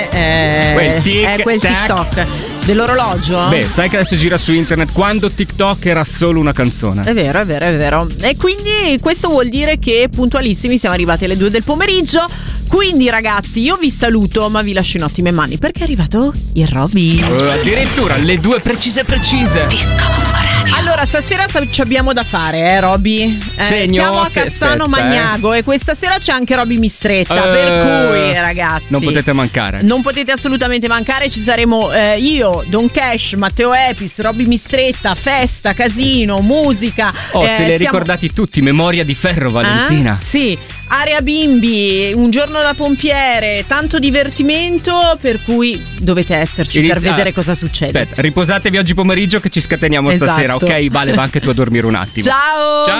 è quel TikTok dell'orologio. Beh, sai che adesso gira su internet quando TikTok era solo una canzone. È vero. E quindi questo vuol dire che puntualissimi siamo arrivati alle 2 del pomeriggio. Quindi ragazzi, io vi saluto, ma vi lascio in ottime mani perché è arrivato il Robby. Addirittura le 2 precise. Allora, stasera ci abbiamo da fare, Robby? Siamo a Cassano Magnago e questa sera c'è anche Robby Mistretta, per cui ragazzi non potete mancare. Non potete assolutamente mancare, ci saremo io, Don Cash, Matteo Epis, Robby Mistretta, festa, casino, musica. Se li ricordati tutti, Memoria di Ferro, Valentina. Sì. Area bimbi, un giorno da pompiere, tanto divertimento, per cui dovete esserci per vedere cosa succede. Aspetta, riposatevi oggi pomeriggio che ci scateniamo stasera, ok? Vale, va anche tu a dormire un attimo. Ciao!